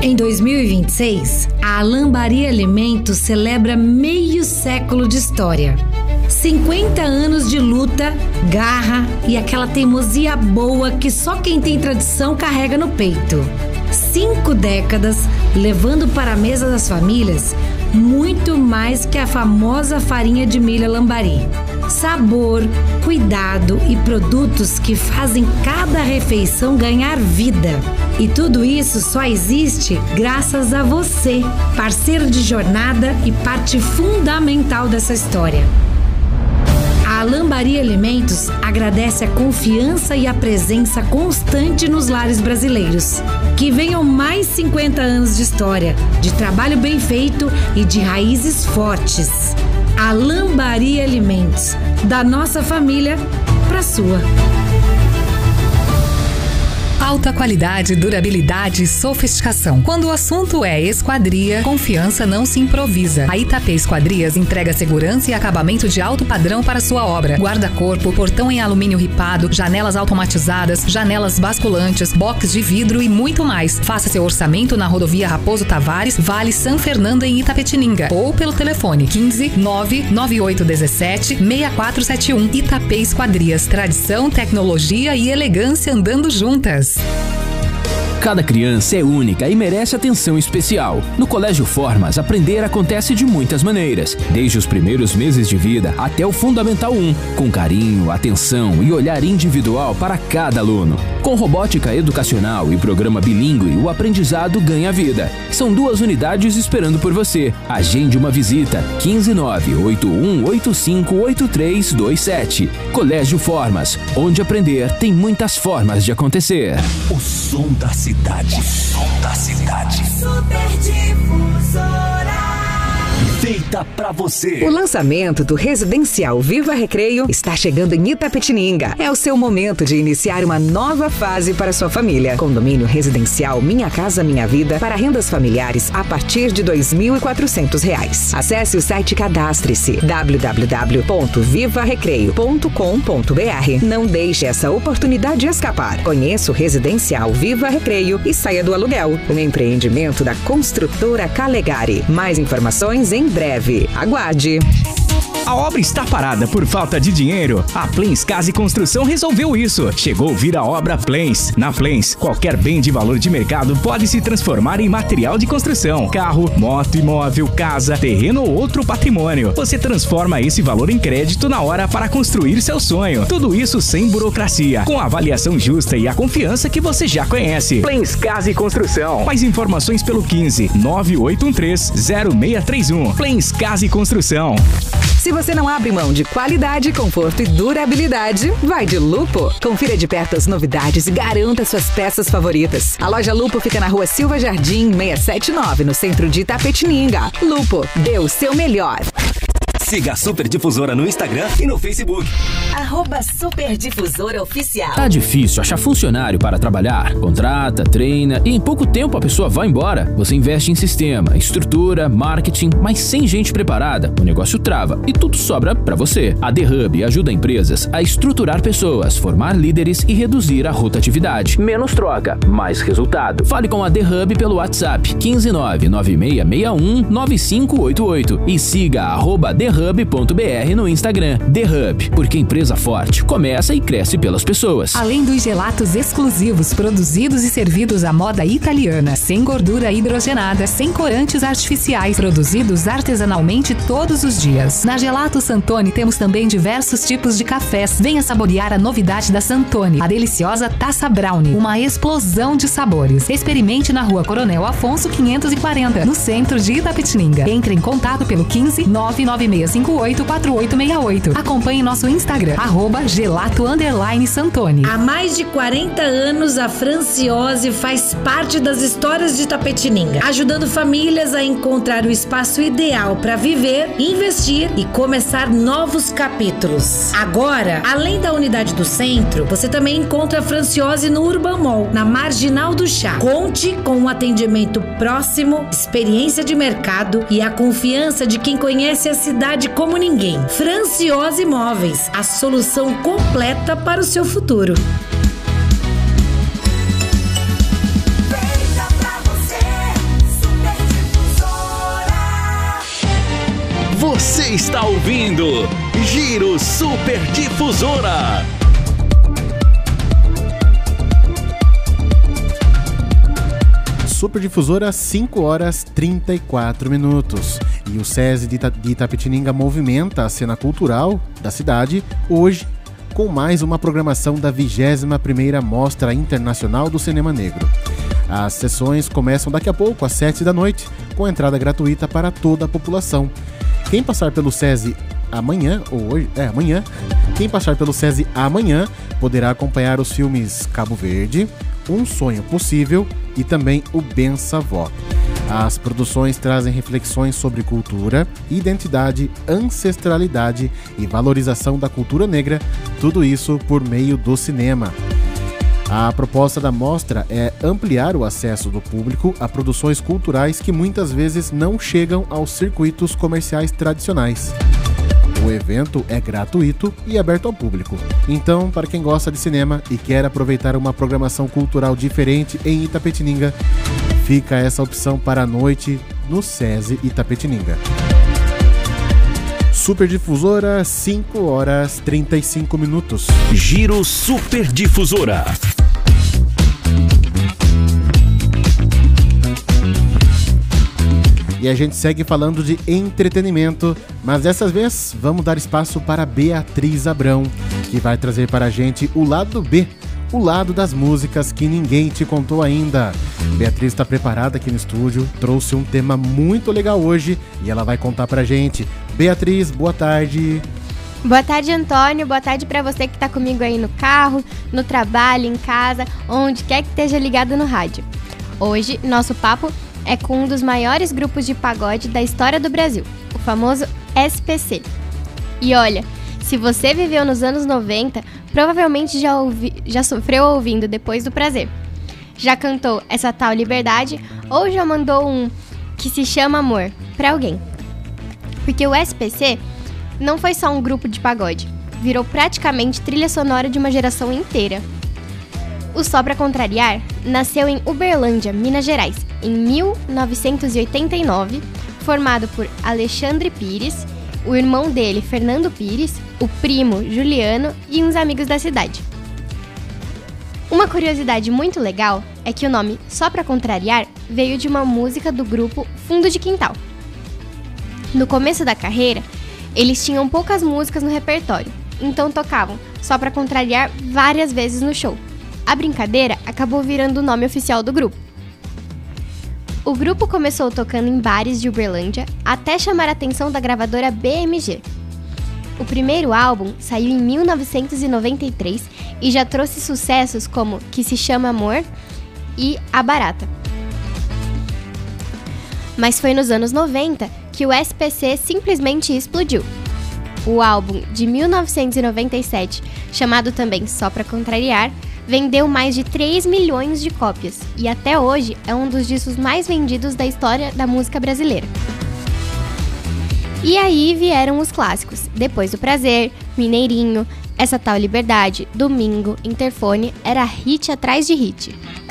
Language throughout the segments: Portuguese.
Em 2026, a Lambari Alimentos celebra meio século de história. 50 anos de luta, garra e aquela teimosia boa que só quem tem tradição carrega no peito. 5 décadas levando para a mesa das famílias muito mais que a famosa farinha de milho Lambari. Sabor, cuidado e produtos que fazem cada refeição ganhar vida. E tudo isso só existe graças a você, parceiro de jornada e parte fundamental dessa história. A Lambari Alimentos agradece a confiança e a presença constante nos lares brasileiros. Que venham mais 50 anos de história, de trabalho bem feito e de raízes fortes. A Lambari Alimentos, da nossa família para a sua. Alta qualidade, durabilidade e sofisticação. Quando o assunto é esquadria, confiança não se improvisa. A Itapê Esquadrias entrega segurança e acabamento de alto padrão para sua obra. Guarda-corpo, portão em alumínio ripado, janelas automatizadas, janelas basculantes, box de vidro e muito mais. Faça seu orçamento na rodovia Raposo Tavares, Vale São Fernando em Itapetininga ou pelo telefone 15 99817 6471. Itapê Esquadrias, tradição, tecnologia e elegância andando juntas. Cada criança é única e merece atenção especial. No Colégio Formas, aprender acontece de muitas maneiras, desde os primeiros meses de vida até o Fundamental 1, com carinho, atenção e olhar individual para cada aluno. Com robótica educacional e programa bilíngue, o aprendizado ganha vida. São 2 unidades esperando por você. Agende uma visita. 159-8185-8327. Colégio Formas, onde aprender tem muitas formas de acontecer. O som da cidade. O som da cidade. Superdifusora. Feita pra você. O lançamento do Residencial Viva Recreio está chegando em Itapetininga. É o seu momento de iniciar uma nova fase para sua família. Condomínio residencial Minha Casa Minha Vida para rendas familiares a partir de R$ 2.400. Acesse o site e cadastre-se www.vivarecreio.com.br. Não deixe essa oportunidade escapar. Conheça o Residencial Viva Recreio e saia do aluguel. Um empreendimento da construtora Calegari. Mais informações em breve. Aguarde. A obra está parada por falta de dinheiro? A Plens Casa e Construção resolveu isso. Chegou vir a obra Plens. Na Plens, qualquer bem de valor de mercado pode se transformar em material de construção. Carro, moto, imóvel, casa, terreno ou outro patrimônio. Você transforma esse valor em crédito na hora para construir seu sonho. Tudo isso sem burocracia, com a avaliação justa e a confiança que você já conhece. Plens Casa e Construção. Mais informações pelo 15 9813-0631. Plens Casa e Construção. Se você não abre mão de qualidade, conforto e durabilidade, vai de Lupo. Confira de perto as novidades e garanta suas peças favoritas. A loja Lupo fica na rua Silva Jardim, 679, no centro de Itapetininga. Lupo, dê o seu melhor. Siga a Superdifusora no Instagram e no Facebook. @Superdifusora Oficial. Tá difícil achar funcionário para trabalhar? Contrata, treina e em pouco tempo a pessoa vai embora. Você investe em sistema, estrutura, marketing, mas sem gente preparada, o negócio trava e tudo sobra para você. A The Hub ajuda empresas a estruturar pessoas, formar líderes e reduzir a rotatividade. Menos troca, mais resultado. Fale com a The Hub pelo WhatsApp 15996619588 e siga @TheHub.br no Instagram. The Hub, porque empresa forte começa e cresce pelas pessoas. Além dos gelatos exclusivos produzidos e servidos à moda italiana, sem gordura hidrogenada, sem corantes artificiais, produzidos artesanalmente todos os dias. Na Gelato Santoni temos também diversos tipos de cafés. Venha saborear a novidade da Santoni, a deliciosa Taça Brownie, uma explosão de sabores. Experimente na Rua Coronel Afonso 540, no centro de Itapetininga. Entre em contato pelo 15 996584868. Acompanhe nosso Instagram, @gelato_Santoni. Há mais de 40 anos, a Franciose faz parte das histórias de Itapetininga, ajudando famílias a encontrar o espaço ideal para viver, investir e começar novos capítulos. Agora, além da unidade do centro, você também encontra a Franciose no Urban Mall, na Marginal do Chá. Conte com um atendimento próximo, experiência de mercado e a confiança de quem conhece a cidade como ninguém. Franciose Imóveis, a solução completa para o seu futuro. Feita pra você. está ouvindo Giro Super Difusora. Super Difusora, 5 horas 34 minutos. E o SESI de Itapetininga movimenta a cena cultural da cidade hoje com mais uma programação da 21ª Mostra Internacional do Cinema Negro. As sessões começam daqui a pouco, às 7 da noite, com entrada gratuita para toda a população. Quem passar pelo SESI amanhã, quem passar pelo SESI amanhã poderá acompanhar os filmes Cabo Verde, Um Sonho Possível e também o Bença Vó. As produções trazem reflexões sobre cultura, identidade, ancestralidade e valorização da cultura negra, tudo isso por meio do cinema. A proposta da mostra é ampliar o acesso do público a produções culturais que muitas vezes não chegam aos circuitos comerciais tradicionais. O evento é gratuito e aberto ao público. Então, para quem gosta de cinema e quer aproveitar uma programação cultural diferente em Itapetininga, fica essa opção para a noite no SESI Itapetininga. Super Difusora, 5 horas 35 minutos. Giro Super Difusora. E a gente segue falando de entretenimento, mas dessa vez vamos dar espaço para Beatriz Abrão, que vai trazer para a gente o lado B, o lado das músicas que ninguém te contou ainda. Beatriz está preparada aqui no estúdio, trouxe um tema muito legal hoje e ela vai contar pra gente. Beatriz, boa tarde. Boa tarde, Antônio. Boa tarde para você que está comigo aí no carro, no trabalho, em casa, onde quer que esteja ligado no rádio. Hoje, nosso papo é com um dos maiores grupos de pagode da história do Brasil, o famoso SPC. E olha, se você viveu nos anos 90, provavelmente já sofreu ouvindo Depois do Prazer. Já cantou Essa Tal Liberdade ou já mandou um Que Se Chama Amor pra alguém. Porque o SPC não foi só um grupo de pagode, virou praticamente trilha sonora de uma geração inteira. O Só Pra Contrariar nasceu em Uberlândia, Minas Gerais, em 1989, formado por Alexandre Pires, o irmão dele, Fernando Pires, o primo, Juliano e uns amigos da cidade. Uma curiosidade muito legal é que o nome Só Pra Contrariar veio de uma música do grupo Fundo de Quintal. No começo da carreira, eles tinham poucas músicas no repertório, então tocavam Só Pra Contrariar várias vezes no show. A brincadeira acabou virando o nome oficial do grupo. O grupo começou tocando em bares de Uberlândia até chamar a atenção da gravadora BMG. O primeiro álbum saiu em 1993 e já trouxe sucessos como Que Se Chama Amor e A Barata. Mas foi nos anos 90 que o SPC simplesmente explodiu. O álbum de 1997, chamado também Só Pra Contrariar, vendeu mais de 3 milhões de cópias e até hoje é um dos discos mais vendidos da história da música brasileira. E aí vieram os clássicos, Depois do Prazer, Mineirinho, Essa Tal Liberdade, Domingo, Interfone, era hit atrás de hit.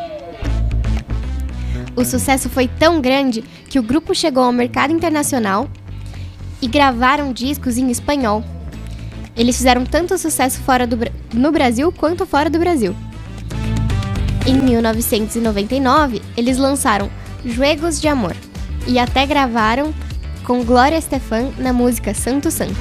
O sucesso foi tão grande que o grupo chegou ao mercado internacional e gravaram discos em espanhol. Eles fizeram tanto sucesso no Brasil quanto fora do Brasil. Em 1999, eles lançaram Juegos de Amor e até gravaram com Glória Estefan na música Santo Santo.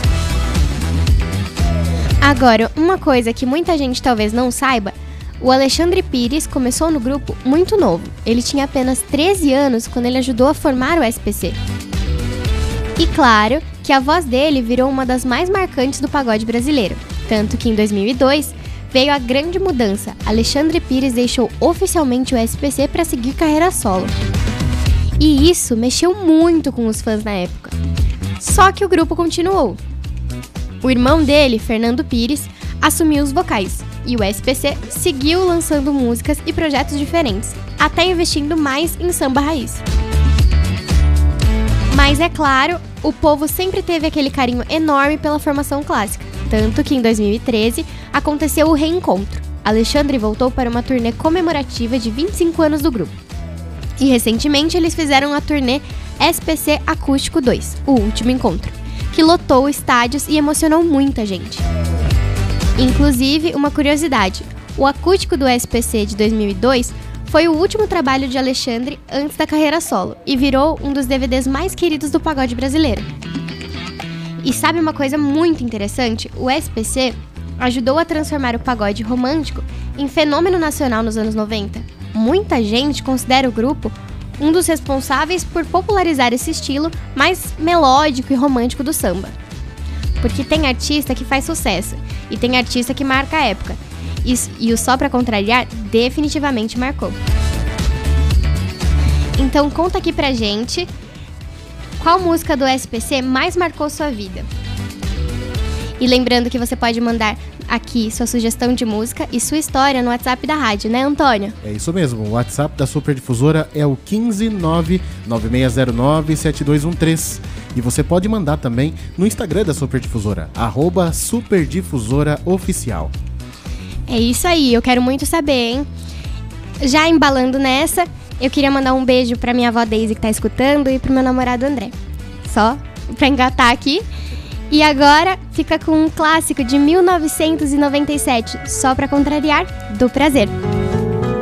Agora, uma coisa que muita gente talvez não saiba, o Alexandre Pires começou no grupo muito novo. Ele tinha apenas 13 anos quando ele ajudou a formar o SPC. E claro que a voz dele virou uma das mais marcantes do pagode brasileiro, tanto que em 2002 veio a grande mudança. Alexandre Pires deixou oficialmente o SPC para seguir carreira solo. E isso mexeu muito com os fãs na época. Só que o grupo continuou. O irmão dele, Fernando Pires, assumiu os vocais e o SPC seguiu lançando músicas e projetos diferentes, até investindo mais em samba raiz. Mas é claro, o povo sempre teve aquele carinho enorme pela formação clássica, tanto que em 2013 aconteceu o reencontro. Alexandre voltou para uma turnê comemorativa de 25 anos do grupo. E recentemente eles fizeram a turnê SPC Acústico 2, o último encontro, que lotou estádios e emocionou muita gente. Inclusive, uma curiosidade, o acústico do SPC de 2002 foi o último trabalho de Alexandre antes da carreira solo e virou um dos DVDs mais queridos do pagode brasileiro. E sabe uma coisa muito interessante? O SPC ajudou a transformar o pagode romântico em fenômeno nacional nos anos 90. Muita gente considera o grupo um dos responsáveis por popularizar esse estilo mais melódico e romântico do samba. Porque tem artista que faz sucesso e tem artista que marca a época. E o Só Pra Contrariar definitivamente marcou. Então conta aqui pra gente qual música do SPC mais marcou sua vida. E lembrando que você pode mandar aqui sua sugestão de música e sua história no WhatsApp da rádio, né, Antônio? É isso mesmo, o WhatsApp da Superdifusora é o 15996097213. E você pode mandar também no Instagram da Superdifusora, @SuperdifusoraOficial. É isso aí, eu quero muito saber, hein? Já embalando nessa, eu queria mandar um beijo pra minha avó Daisy que tá escutando e pro meu namorado André. Só pra engatar aqui. E agora fica com um clássico de 1997, Só Pra Contrariar, do Prazer.